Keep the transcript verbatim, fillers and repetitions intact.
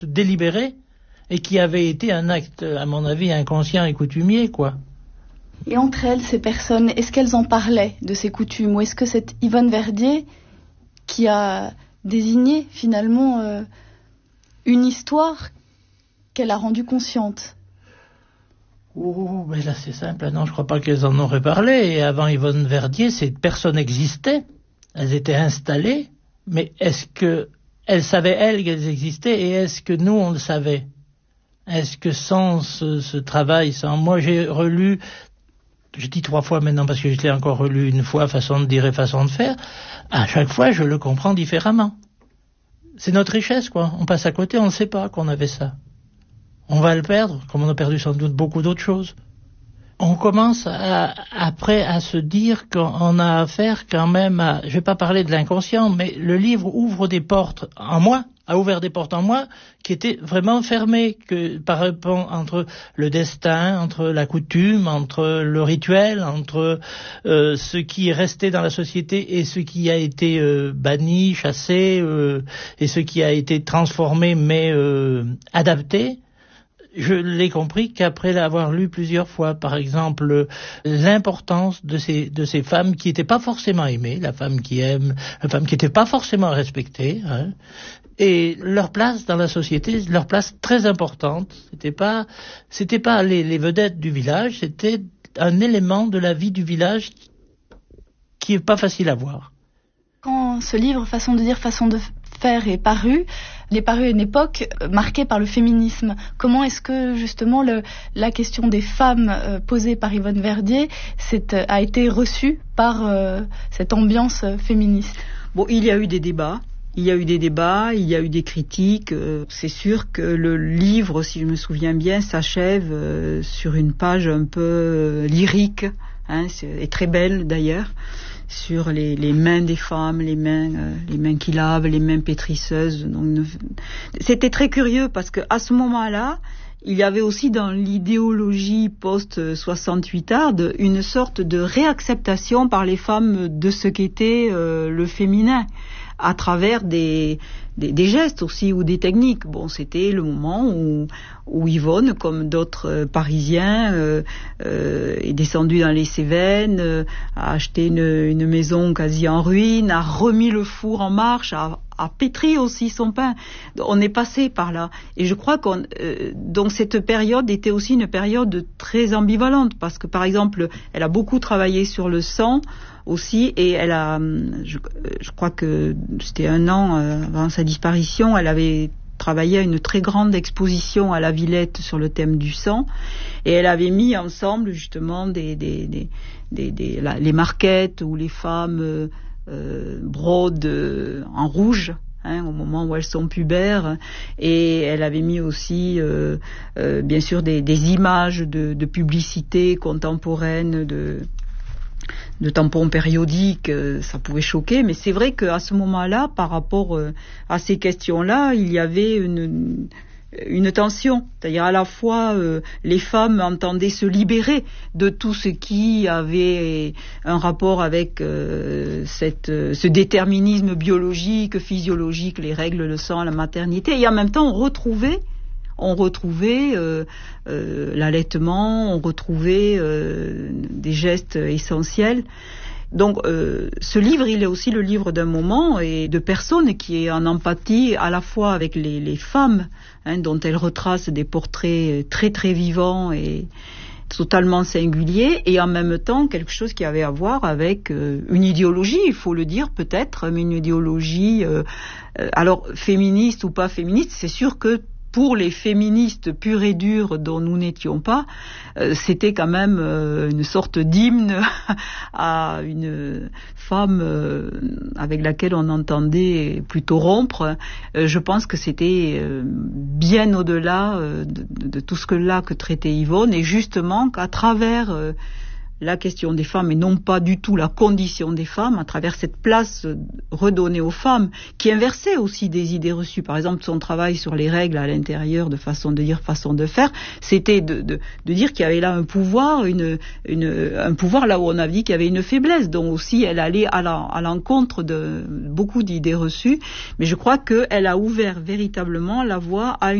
délibéré et qui avait été un acte, à mon avis, inconscient et coutumier, quoi. Et entre elles, ces personnes, est-ce qu'elles en parlaient de ces coutumes, ou est-ce que c'est Yvonne Verdier qui a désigné finalement euh, une histoire qu'elle a rendue consciente? Oh, mais là c'est simple, non, je crois pas qu'elles en auraient parlé. Et avant Yvonne Verdier, ces personnes existaient, elles étaient installées, mais est-ce que elles savaient, elles, qu'elles existaient, et est-ce que nous, on le savait? Est-ce que sans ce, ce travail, sans moi, j'ai relu, je dis trois fois maintenant parce que je l'ai encore relu une fois, façon de dire et façon de faire, à chaque fois, je le comprends différemment. C'est notre richesse, quoi. On passe à côté, on ne sait pas qu'on avait ça. On va le perdre, comme on a perdu sans doute beaucoup d'autres choses. On commence à, après à se dire qu'on a affaire quand même à... Je vais pas parler de l'inconscient, mais le livre ouvre des portes en moi, a ouvert des portes en moi qui étaient vraiment fermées, que par rapport entre le destin, entre la coutume, entre le rituel, entre euh, ce qui est resté dans la société et ce qui a été euh, banni, chassé, euh, et ce qui a été transformé mais euh, adapté. Je l'ai compris qu'après l'avoir lu plusieurs fois, par exemple, l'importance de ces de ces femmes qui n'étaient pas forcément aimées, la femme qui aime, la femme qui n'était pas forcément respectée, hein, et leur place dans la société, leur place très importante. C'était pas c'était pas les, les vedettes du village, c'était un élément de la vie du village qui est pas facile à voir. Quand ce livre, façon de dire, façon de faire, est paru, il est paru à une époque marquée par le féminisme. Comment est-ce que justement le, la question des femmes euh, posée par Yvonne Verdier c'est, euh, a été reçue par euh, cette ambiance euh, féministe? Bon, il y a eu des débats. Il y a eu des débats, il y a eu des critiques. Euh, c'est sûr que le livre, si je me souviens bien, s'achève euh, sur une page un peu euh, lyrique, hein, et très belle d'ailleurs, sur les, les mains des femmes, les mains, euh, les mains qui lavent, les mains pétrisseuses. Donc, ne... C'était très curieux parce que à ce moment-là, il y avait aussi dans l'idéologie post-soixante-huit arde une sorte de réacceptation par les femmes de ce qu'était euh, le féminin, à travers des, des, des gestes aussi ou des techniques. Bon, c'était le moment où, où Yvonne, comme d'autres euh, Parisiens, euh, euh, est descendue dans les Cévennes, euh, a acheté une, une maison quasi en ruine, a remis le four en marche, a, a pétri aussi son pain. On est passé par là. Et je crois qu'on euh, donc cette période était aussi une période très ambivalente parce que, par exemple, elle a beaucoup travaillé sur le sang aussi, et elle a, je, je crois que c'était un an avant sa disparition, elle avait travaillé à une très grande exposition à la Villette sur le thème du sang, et elle avait mis ensemble justement des, des, des, des, des la, les marquettes où les femmes euh, brodent euh, en rouge, hein, au moment où elles sont pubères, et elle avait mis aussi euh, euh, bien sûr des, des images de, de publicité contemporaine, de de tampons périodiques, euh, ça pouvait choquer, mais c'est vrai qu'à ce moment-là, par rapport euh, à ces questions-là, il y avait une, une tension. C'est-à-dire à la fois, euh, les femmes entendaient se libérer de tout ce qui avait un rapport avec euh, cette, ce déterminisme biologique, physiologique, les règles, le sang, la maternité, et en même temps on retrouvait On retrouvait euh, euh, l'allaitement, on retrouvait euh, des gestes essentiels. Donc euh, ce livre, il est aussi le livre d'un moment et de personnes qui est en empathie à la fois avec les, les femmes, hein, dont elle retrace des portraits très très vivants et totalement singuliers, et en même temps quelque chose qui avait à voir avec euh, une idéologie, il faut le dire peut-être, mais une idéologie, euh, euh, alors féministe ou pas féministe, c'est sûr que pour les féministes pures et dures dont nous n'étions pas, euh, c'était quand même euh, une sorte d'hymne à une femme euh, avec laquelle on entendait plutôt rompre. Euh, je pense que c'était euh, bien au-delà euh, de, de tout ce que là que traitait Yvonne, et justement qu'à travers euh, la question des femmes et non pas du tout la condition des femmes à travers cette place redonnée aux femmes qui inversait aussi des idées reçues. Par exemple, son travail sur les règles à l'intérieur de façon de dire, façon de faire, c'était de, de, de dire qu'il y avait là un pouvoir, une, une, un pouvoir là où on a dit qu'il y avait une faiblesse, dont aussi elle allait à, la, à l'encontre de beaucoup d'idées reçues. Mais je crois qu'elle a ouvert véritablement la voie à une